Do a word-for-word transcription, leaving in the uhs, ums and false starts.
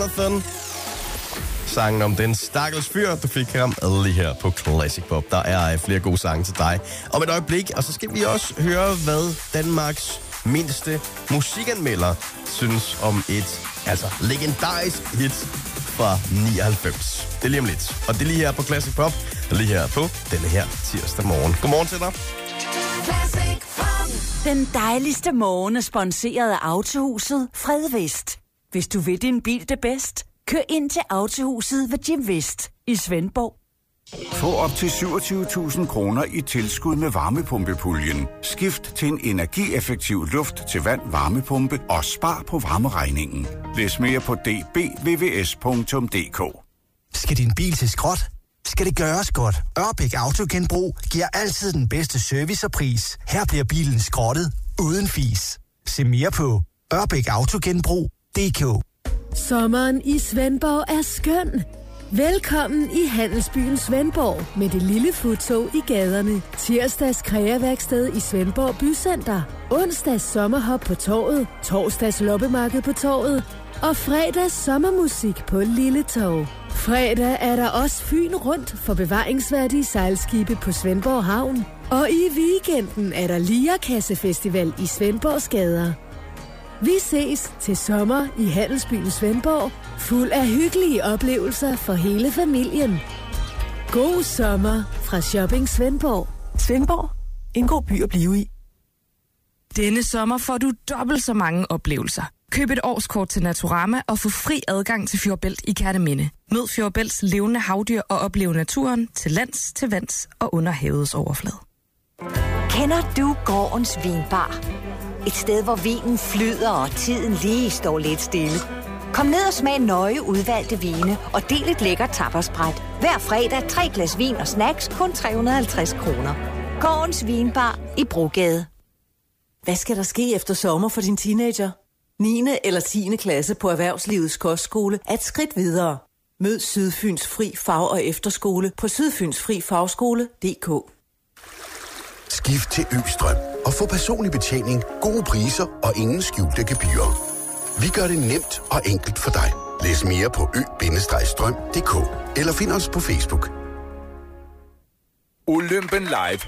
Jonathan. Sangen om den stakkels fyr, du fik ham lige her på Classic Pop. Der er flere gode sange til dig om et øjeblik, og så skal vi også høre, hvad Danmarks mindste musikanmelder synes om et altså legendarisk hit fra nioghalvfems. Det er lige om lidt, og det er lige her på Classic Pop, lige her på denne her tirsdag morgen. Godmorgen til dig. Den dejligste morgen er sponsoreret af Autohuset Fred Vest. Hvis du vil din bil det bedst, kør ind til Autohuset ved Jim Vest i Svendborg. Få op til syvogtyve tusind kroner i tilskud med varmepumpepuljen. Skift til en energieffektiv luft til vand varmepumpe og spar på varmeregningen. Læs mere på d b v v s punktum d k. Skal din bil til skrot? Skal det gøres godt? Ørbæk Autogenbrug giver altid den bedste service og pris. Her bliver bilen skrottet uden fis. Se mere på ørbæk autogenbrug punktum d k. Sommeren i Svendborg er skøn. Velkommen i Handelsbyen Svendborg med det lille futtog i gaderne. Tirsdags kreaværksted i Svendborg Bycenter. Onsdags sommerhop på torvet. Torsdags loppemarked på torvet. Og fredags sommermusik på Lille Torv. Fredag er der også Fyn rundt for bevaringsværdige sejlskibe på Svendborg Havn. Og i weekenden er der Lierkassefestival i Svendborgs gader. Vi ses til sommer i Handelsbyen Svendborg, fuld af hyggelige oplevelser for hele familien. God sommer fra Shopping Svendborg. Svendborg, en god by at blive i. Denne sommer får du dobbelt så mange oplevelser. Køb et årskort til Naturama og få fri adgang til Fjordbælt i Kerteminde. Mød Fjordbælts levende havdyr og oplev naturen til lands, til vands og under havets overflade. Kender du gårdens vinbar? Et sted, hvor vinen flyder og tiden lige står lidt stille. Kom ned og smag nøje udvalgte vine og del et lækkert tapasbræt. Hver fredag tre glas vin og snacks kun tre hundrede og halvtreds kroner. Gårdens vinbar i Brogade. Hvad skal der ske efter sommer for din teenager? niende eller tiende klasse på Erhvervslivets Kostskole er et skridt videre. Mød Sydfyns Fri Fag- og Efterskole på sydfyns fri fagskole punktum d k. Skift til Østrøm og få personlig betjening, gode priser og ingen skjulte gebyrer. Vi gør det nemt og enkelt for dig. Læs mere på ø bindestreg strøm punktum d k eller find os på Facebook. Olympen Live